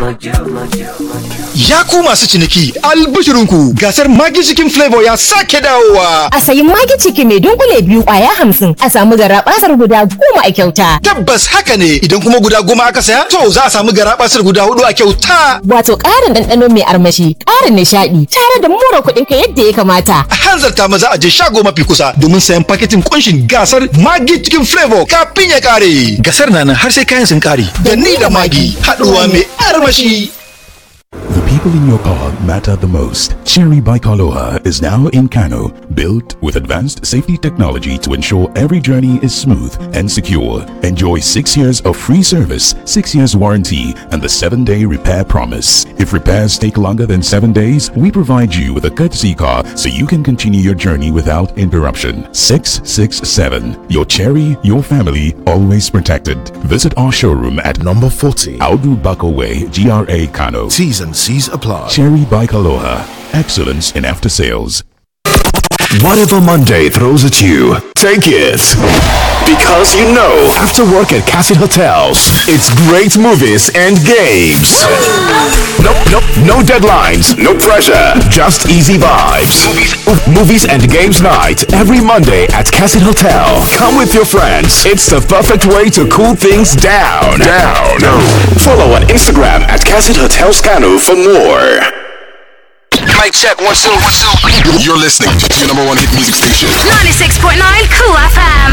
Ya ku masu ciniki, albishirinku gasar Maggi Chicken Flavor ya sake dawowa. A sayi Maggi Chicken mai dunkule 2 kwaya 50 a samu garabasar guda 10 a kyauta. Tabbas haka ne, idan kuma guda 10 aka saya, to za a samu garabasar guda 4 a kyauta. Wato ƙarin ɗanɗano mai armashi, ƙarin nishaɗi, tare da more kuɗinka yadda ya kamata. A hanzarta maza a je shago mafi kusa domin sayan paketin kunshin gasar Maggi Chicken Flavor kafin ya kare. Gasar na nan har sai kayan sun kare. Da ni da Maggi, haɗuwa mai armashi. The people in your car matter the most. Cherry Bikaloha is now in Kano, built with advanced safety technology to ensure every journey is smooth and secure. Enjoy 6 years of free service, 6 years warranty, and the 7-day repair promise. If repairs take longer than 7 days, we provide you with a courtesy car so you can continue your journey without interruption. 667. Your Cherry, your family, always protected. Visit our showroom at number 40 Audu Bako Way, GRA Kano. T's and C's apply. Cherry Bike Aloha. Excellence in after sales. Whatever Monday throws at you, take it. Because you know, after work at Castle Hotels, it's great movies and games. No deadlines, no pressure, just easy vibes. Movies and games night every Monday at Castle Hotel. Come with your friends. It's the perfect way to cool things down. Follow on Instagram at Castle Hotel Scano for more. Mic check, 1 2 1 2. You're listening to your number one hit music station. 96.9 Cool FM.